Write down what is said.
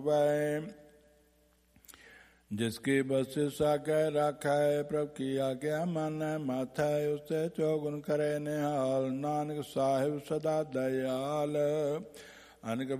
जिसकी बस साकै राखै प्रभ की आज्ञा मानै माथै उसते चौगुन करे निहाल नानक साहिब सदा दयाल अनक